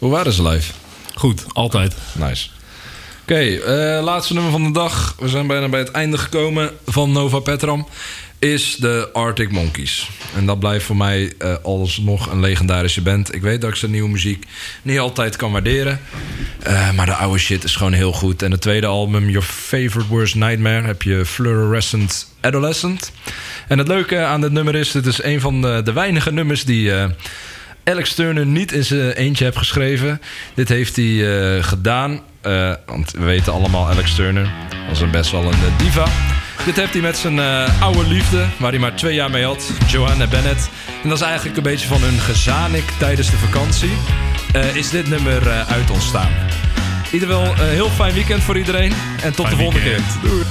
Hoe waren ze live? Goed, altijd. Nice. Oké, laatste nummer van de dag. We zijn bijna bij het einde gekomen van Nova Petram. Is de Arctic Monkeys. En dat blijft voor mij alsnog een legendarische band. Ik weet dat ik zijn nieuwe muziek niet altijd kan waarderen. Maar de oude shit is gewoon heel goed. En het tweede album, Your Favorite Worst Nightmare, heb je Fluorescent Adolescent. En het leuke aan dit nummer is, dit is een van de weinige nummers die Alex Turner niet in zijn eentje heeft geschreven. Dit heeft hij gedaan. Want we weten allemaal, Alex Turner was best wel een diva. Dit heeft hij met zijn oude liefde, waar hij maar 2 jaar mee had, Joanna Bennett. En dat is eigenlijk een beetje van hun gezanik tijdens de vakantie. Is dit nummer uit ontstaan. Ieder wel een heel fijn weekend voor iedereen. En tot de volgende keer. Doei.